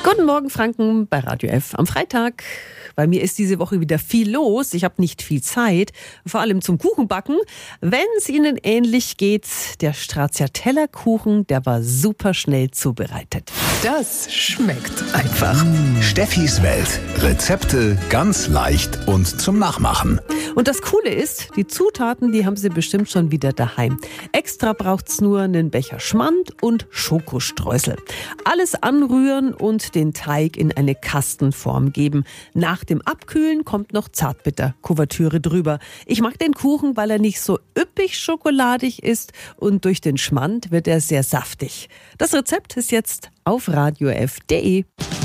Guten Morgen Franken bei Radio F am Freitag. Bei mir ist diese Woche wieder viel los. Ich habe nicht viel Zeit, vor allem zum Kuchenbacken. Wenn es Ihnen ähnlich geht, der Stracciatella-Kuchen, der war super schnell zubereitet. Das schmeckt einfach. Steffis Welt. Rezepte ganz leicht und zum Nachmachen. Und das Coole ist, die Zutaten, die haben Sie bestimmt schon wieder daheim. Extra braucht's nur einen Becher Schmand und Schokostreusel. Alles anrühren und den Teig in eine Kastenform geben. Nach dem Abkühlen kommt noch Zartbitter-Kuvertüre drüber. Ich mag den Kuchen, weil er nicht so üppig schokoladig ist und durch den Schmand wird er sehr saftig. Das Rezept ist jetzt auf radiof.de.